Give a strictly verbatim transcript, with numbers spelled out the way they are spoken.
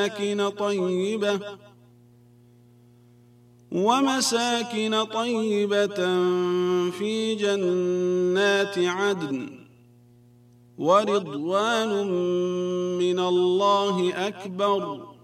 ومساكن طيبة ومساكن طيبة في جنات عدن ورضوان من الله أكبر